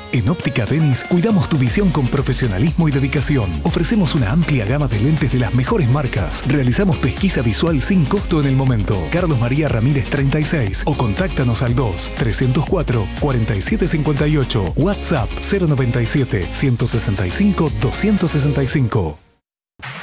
En Óptica Denis cuidamos tu visión con profesionalismo y dedicación. Ofrecemos una amplia gama de lentes de las mejores marcas. Realizamos pesquisa visual sin costo en el momento. Carlos María Ramírez 36 o contáctanos al 2-304-4758. WhatsApp 097 165 265.